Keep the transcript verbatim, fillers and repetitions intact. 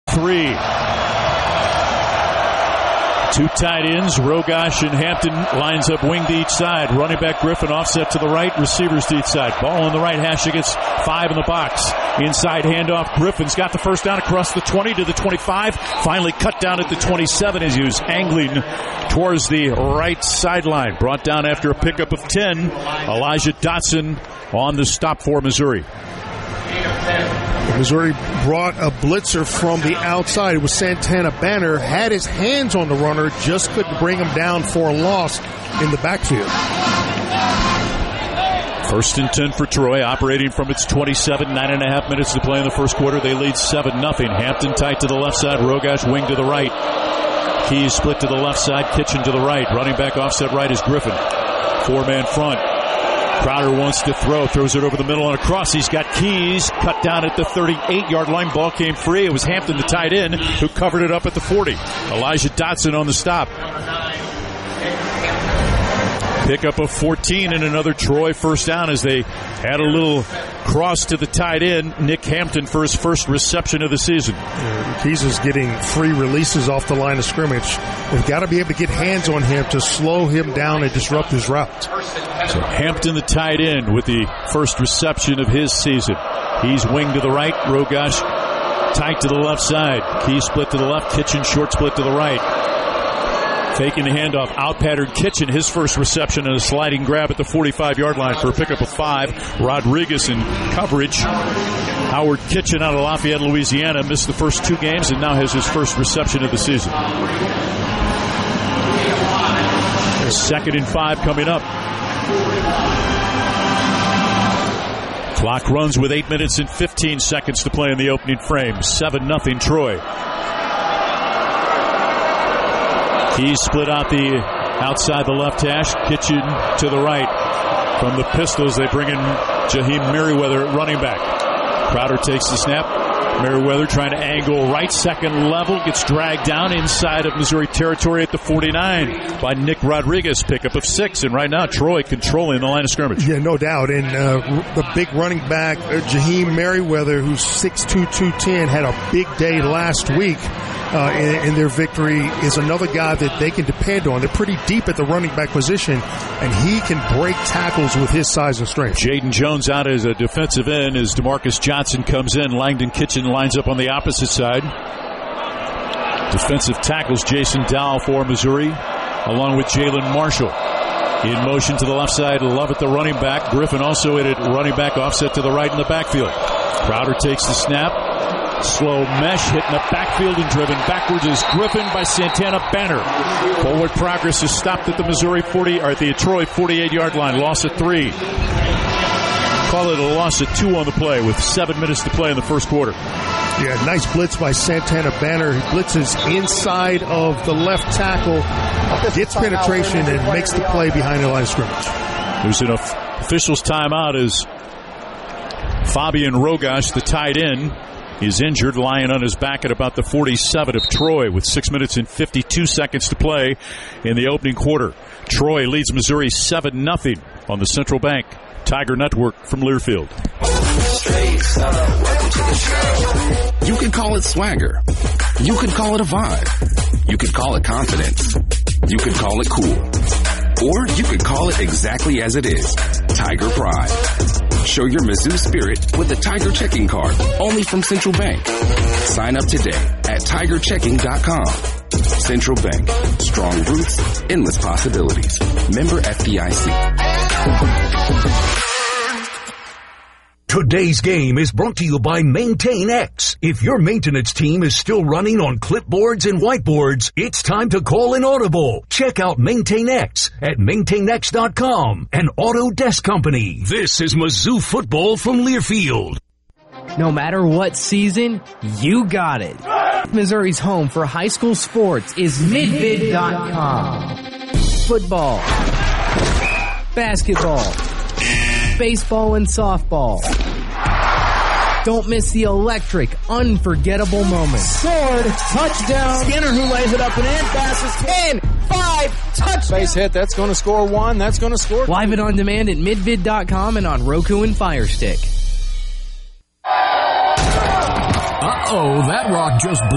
Three. Two tight ends, Rogash and Hampton lines up wing to each side. Running back Griffin offset to the right, receivers to each side. Ball on the right hash against five in the box. Inside handoff, Griffin's got the first down across the twenty to the twenty-five. Finally cut down at the twenty-seven as he was angling towards the right sideline. Brought down after a pickup of ten. Elijah Dotson on the stop for Missouri. Missouri brought a blitzer from the outside. It was Santana Banner, had his hands on the runner, just couldn't bring him down for a loss in the backfield. First and ten for Troy, operating from its twenty-seven, nine and a half minutes to play in the first quarter. They lead seven nothing. Hampton tight to the left side, Rogash wing to the right. Keys split to the left side, Kitchen to the right. Running back offset right is Griffin. Four-man front. Crowder wants to throw, throws it over the middle and across. He's got Keys cut down at the thirty-eight-yard line. Ball came free. It was Hampton, the tight end, who covered it up at the forty. Elijah Dotson on the stop. Pickup of fourteen and another Troy first down as they had a little cross to the tight end, Nick Hampton, for his first reception of the season. Yeah, Keys is getting free releases off the line of scrimmage. They've got to be able to get hands on him to slow him down and disrupt his route. So Hampton, the tight end, with the first reception of his season. He's wing to the right, Rogash tight to the left side. Keys split to the left, Kitchen short split to the right. Faking the handoff, out pattern Kitchen, his first reception and a sliding grab at the forty-five-yard line for a pickup of five. Rodriguez in coverage. Howard Kitchen out of Lafayette, Louisiana, missed the first two games and now has his first reception of the season. Second and five coming up. Clock runs with eight minutes and fifteen seconds to play in the opening frame. seven nothing Troy. Keys split out the outside the left hash. Kitchen to the right. From the Pistols, they bring in Jaheim Merriweather at running back. Crowder takes the snap. Merriweather trying to angle right, second level, gets dragged down inside of Missouri territory at the forty-nine by Nick Rodriguez, pickup of six. And right now, Troy controlling the line of scrimmage. Yeah, no doubt. And uh, the big running back, uh, Jaheim Merriweather, who's six two, two ten, had a big day last week. Uh, in, in their victory, is another guy that they can depend on. They're pretty deep at the running back position, and he can break tackles with his size and strength. Jaden Jones out as a defensive end as DeMarcus Johnson comes in. Langdon Kitchen lines up on the opposite side. Defensive tackles Jason Dowell for Missouri, along with Jalen Marshall. In motion to the left side, Love at the running back. Griffin also at it, running back offset to the right in the backfield. Crowder takes the snap. Slow mesh hitting the backfield and driven backwards is Griffin by Santana Banner. Forward progress is stopped at the Missouri forty, or at the Troy forty-eight-yard line. Loss of three. Call it a loss of two on the play with seven minutes to play in the first quarter. Yeah, nice blitz by Santana Banner. He blitzes inside of the left tackle, gets penetration, and makes the play behind the line of scrimmage. There's an official's timeout as Fabian Rogash, the tight end, is injured, lying on his back at about the forty-seven of Troy with six minutes and fifty-two seconds to play in the opening quarter. Troy leads Missouri seven nothing on the Central Bank Tiger Network from Learfield. You could call it swagger. You could call it a vibe. You could call it confidence. You could call it cool. Or you could call it exactly as it is, Tiger Pride. Show your Mizzou spirit with a Tiger checking card, only from Central Bank. Sign up today at tiger checking dot com. Central Bank. Strong roots, endless possibilities. Member F D I C. Today's game is brought to you by MaintainX. If your maintenance team is still running on clipboards and whiteboards, it's time to call an audible. Check out MaintainX at maintain x dot com, an Autodesk company. This is Mizzou football from Learfield. No matter what season, you got it. Missouri's home for high school sports is midvid dot com. Football, basketball, baseball and softball. Don't miss the electric, unforgettable moments. Sword, touchdown. Skinner who lays it up and in, passes ten, five, touchdown. Base hit, that's going to score one, that's going to score two. Live and on demand at midvid dot com and on Roku and Fire Stick. Uh-oh, that rock just blew.